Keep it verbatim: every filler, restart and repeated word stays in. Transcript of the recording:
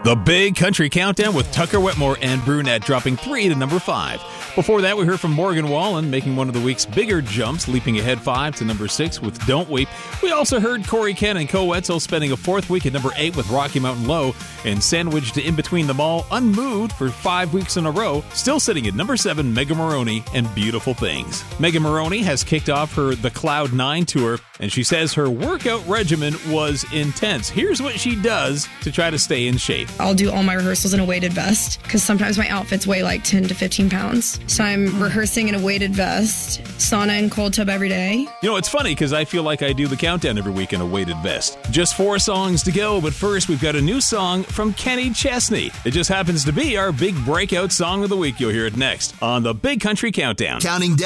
The Big Country Countdown with Tucker Wetmore and Brunette dropping three to number five. Before that, we heard from Morgan Wallen making one of the week's bigger jumps, leaping ahead five to number six with Don't Weep. We also heard Corey Ken and Co Wetzel spending a fourth week at number eight with Rocky Mountain Low, and sandwiched in between them all, unmoved for five weeks in a row, still sitting at number seven, Mega Maroney and Beautiful Things. Mega Maroney has kicked off her The Cloud Nine tour, and she says her workout regimen was intense. Here's what she does to try to stay in shape. I'll do all my rehearsals in a weighted vest because sometimes my outfits weigh like ten to fifteen pounds. So I'm rehearsing in a weighted vest, sauna and cold tub every day. You know, it's funny because I feel like I do the countdown every week in a weighted vest. Just four songs to go, but first we've got a new song from Kenny Chesney. It just happens to be our big breakout song of the week. You'll hear it next on the Big Country Countdown. Counting down.